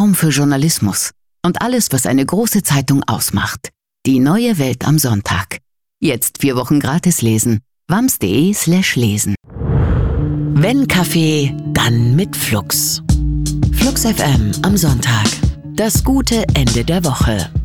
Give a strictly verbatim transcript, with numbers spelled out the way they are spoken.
Zentrum für Journalismus und alles, was eine große Zeitung ausmacht. Die neue Welt am Sonntag. Jetzt vier Wochen gratis lesen. wams.de slash lesen. Wenn Kaffee, dann mit Flux. Flux F M am Sonntag. Das gute Ende der Woche.